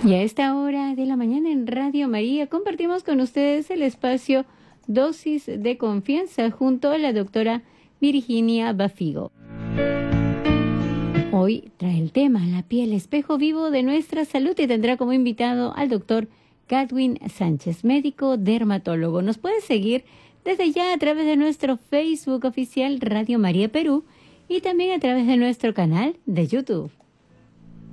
Y a esta hora de la mañana en Radio María compartimos con ustedes el espacio Dosis de Confianza junto a la doctora Virginia Bafigo. Hoy trae el tema La piel, espejo vivo de nuestra salud, y tendrá como invitado al doctor Cadwin Sánchez, médico dermatólogo. Nos puede seguir desde ya a través de nuestro Facebook oficial Radio María Perú y también a través de nuestro canal de YouTube.